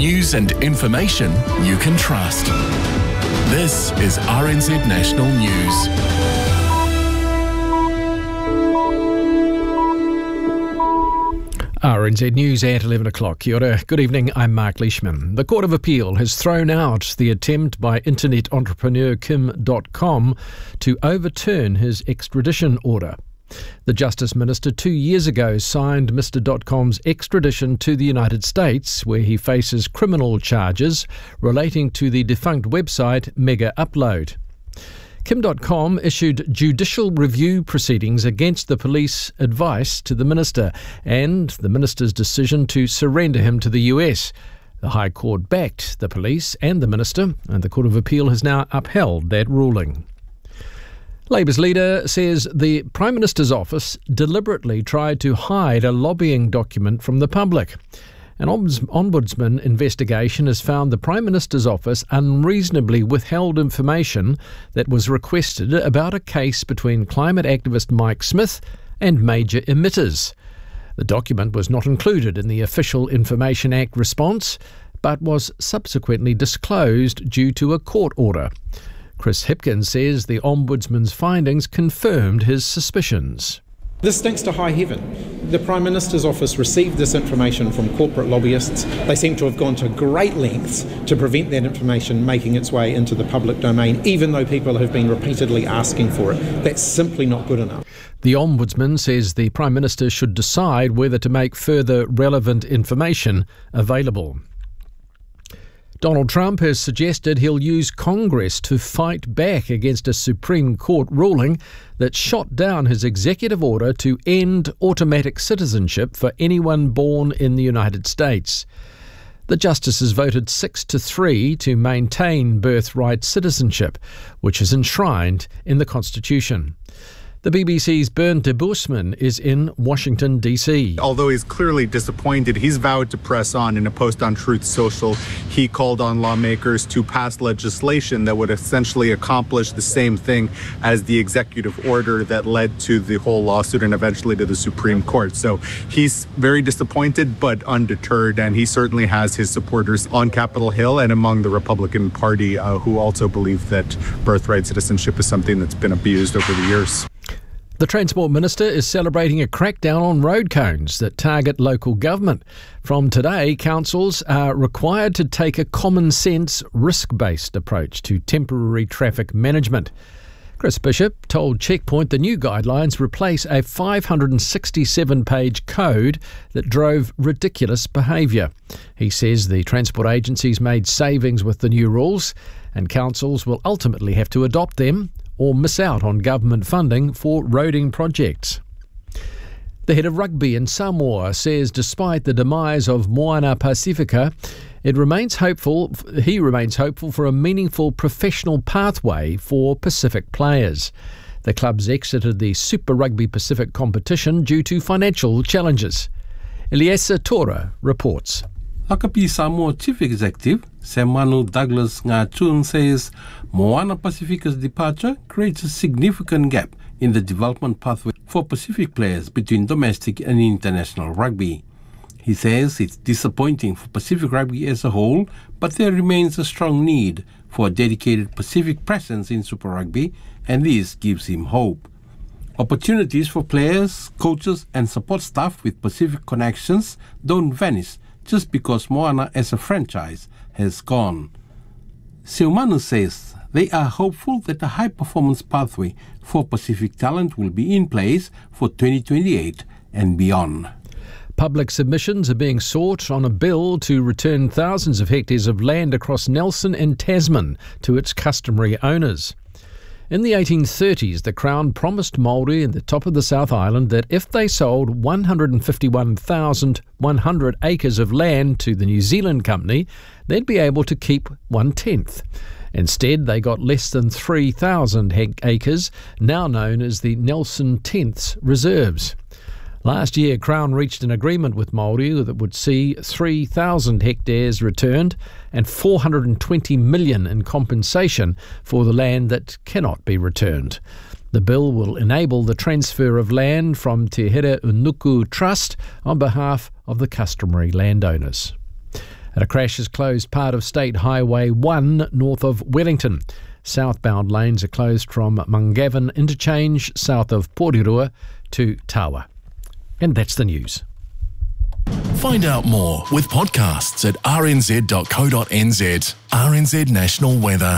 News and information you can trust. This is RNZ National News. RNZ News at 11 o'clock. Kia ora. Good evening, I'm Mark Leishman. The Court of Appeal has thrown out the attempt by internet entrepreneur Kim.com to overturn his extradition order. The Justice Minister 2 years ago signed Mr. .com's extradition to the United States, where he faces criminal charges relating to the defunct website Mega Upload. Kim.com issued judicial review proceedings against the police advice to the minister and the minister's decision to surrender him to the US. The High Court backed the police and the minister, and the Court of Appeal has now upheld that ruling. Labour's leader says the Prime Minister's office deliberately tried to hide a lobbying document from the public. An ombudsman investigation has found the Prime Minister's office unreasonably withheld information that was requested about a case between climate activist Mike Smith and major emitters. The document was not included in the Official Information Act response, but was subsequently disclosed due to a court order. Chris Hipkins says the Ombudsman's findings confirmed his suspicions. This stinks to high heaven. The Prime Minister's office received this information from corporate lobbyists. They seem to have gone to great lengths to prevent that information making its way into the public domain, even though people have been repeatedly asking for it. That's simply not good enough. The Ombudsman says the Prime Minister should decide whether to make further relevant information available. Donald Trump has suggested he'll use Congress to fight back against a Supreme Court ruling that shot down his executive order to end automatic citizenship for anyone born in the United States. The justices voted 6-3 to maintain birthright citizenship, which is enshrined in the Constitution. The BBC's Bernd de Boosman is in Washington, D.C. Although he's clearly disappointed, he's vowed to press on. In a post on Truth Social, he called on lawmakers to pass legislation that would essentially accomplish the same thing as the executive order that led to the whole lawsuit and eventually to the Supreme Court. So he's very disappointed but undeterred, and he certainly has his supporters on Capitol Hill and among the Republican Party who also believe that birthright citizenship is something that's been abused over the years. The Transport Minister is celebrating a crackdown on road cones that target local government. From today, councils are required to take a common-sense, risk-based approach to temporary traffic management. Chris Bishop told Checkpoint the new guidelines replace a 567-page code that drove ridiculous behaviour. He says the transport agencies made savings with the new rules, and councils will ultimately have to adopt them or miss out on government funding for roading projects. The head of rugby in Samoa says despite the demise of Moana Pacifica, he remains hopeful for a meaningful professional pathway for Pacific players. The clubs exited the Super Rugby Pacific competition due to financial challenges. Eliesa Tora reports. Akapi Samoa Chief Executive Semanu Douglas Ngachun says Moana Pacifica's departure creates a significant gap in the development pathway for Pacific players between domestic and international rugby. He says it's disappointing for Pacific rugby as a whole, but there remains a strong need for a dedicated Pacific presence in Super Rugby, and this gives him hope. Opportunities for players, coaches and support staff with Pacific connections don't vanish just because Moana as a franchise has gone. Seumanu says they are hopeful that a high-performance pathway for Pacific talent will be in place for 2028 and beyond. Public submissions are being sought on a bill to return thousands of hectares of land across Nelson and Tasman to its customary owners. In the 1830s, the Crown promised Māori in the top of the South Island that if they sold 151,100 acres of land to the New Zealand Company, they'd be able to keep 1/10. Instead, they got less than 3,000 acres, now known as the Nelson Tenths Reserves. Last year, Crown reached an agreement with Māori that would see 3,000 hectares returned and $420 million in compensation for the land that cannot be returned. The bill will enable the transfer of land from Te Here Unuku Trust on behalf of the customary landowners. And a crash has closed part of State Highway 1 north of Wellington. Southbound lanes are closed from Mungavin Interchange south of Porirua to Tawa. And that's the news. Find out more with podcasts at rnz.co.nz. RNZ National Weather.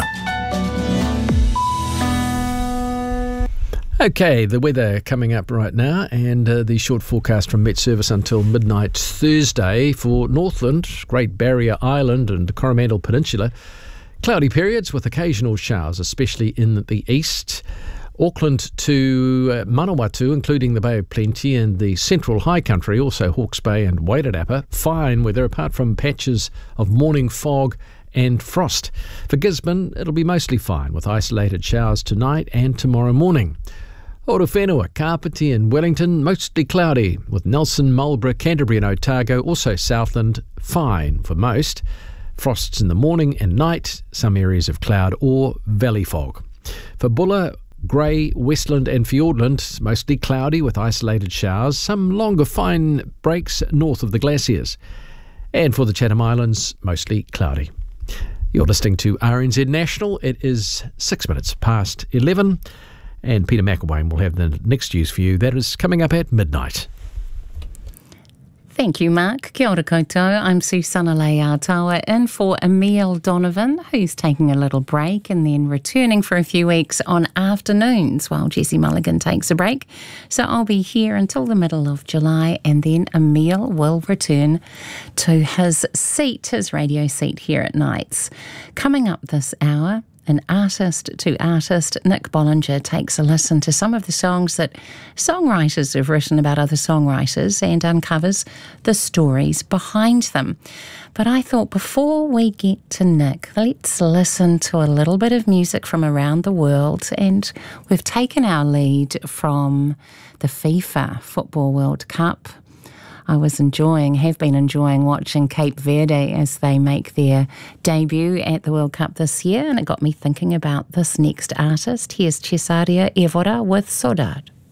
Okay, the weather coming up right now, and the short forecast from Met Service until midnight Thursday for Northland, Great Barrier Island and Coromandel Peninsula. Cloudy periods with occasional showers, especially in the east. Auckland to Manawatu, including the Bay of Plenty and the central high country, also Hawke's Bay and Wairarapa. Fine weather apart from patches of morning fog and frost. For Gisborne, it'll be mostly fine with isolated showers tonight and tomorrow morning. Orowhenua, Kapiti and Wellington, mostly cloudy with Nelson, Marlborough, Canterbury and Otago, also Southland, fine for most. Frosts in the morning and night, some areas of cloud or valley fog. For Bulla, Grey, Westland and Fiordland, mostly cloudy with isolated showers, some longer fine breaks north of the glaciers. And for the Chatham Islands, mostly cloudy. You're listening to RNZ National. It is 6 minutes past 11, and Peter McElwain will have the next news for you. That is coming up at midnight. Thank you, Mark. Kia ora koutou. I'm Susana Leatawa in for Emile Donovan, who's taking a little break and then returning for a few weeks on afternoons while Jesse Mulligan takes a break. So I'll be here until the middle of July, and then Emile will return to his seat, his radio seat here at nights. Coming up this hour, an artist to artist, Nick Bollinger takes a listen to some of the songs that songwriters have written about other songwriters and uncovers the stories behind them. But I thought before we get to Nick, let's listen to a little bit of music from around the world. And we've taken our lead from the FIFA Football World Cup. I have been enjoying watching Cape Verde as they make their debut at the World Cup this year, and it got me thinking about this next artist. Here's Cesaria Evora with Saudade.